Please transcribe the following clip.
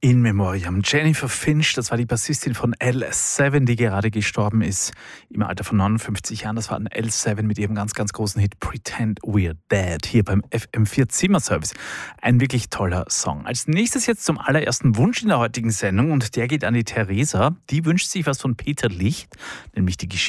In Memoriam. Jennifer Finch, das war die Bassistin von L7, die gerade gestorben ist im Alter von 59 Jahren. Das war ein L7 mit ihrem ganz, ganz großen Hit Pretend We're Dead hier beim FM4 Zimmerservice. Ein wirklich toller Song. Als nächstes jetzt zum allerersten Wunsch in der heutigen Sendung und der geht an die Theresa. Die wünscht sich was von Peter Licht, nämlich die Geschichte